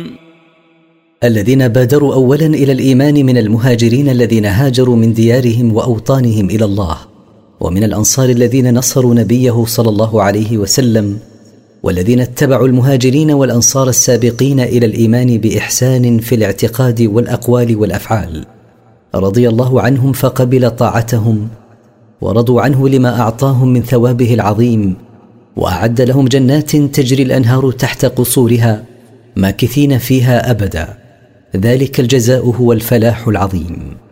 الذين بادروا أولا إلى الإيمان من المهاجرين الذين هاجروا من ديارهم وأوطانهم إلى الله، ومن الأنصار الذين نصروا نبيه صلى الله عليه وسلم، والذين اتبعوا المهاجرين والأنصار السابقين إلى الإيمان بإحسان في الاعتقاد والأقوال والأفعال، رضي الله عنهم فقبل طاعتهم، ورضوا عنه لما أعطاهم من ثوابه العظيم، وأعد لهم جنات تجري الأنهار تحت قصورها ماكثين فيها أبدا، ذلك الجزاء هو الفلاح العظيم.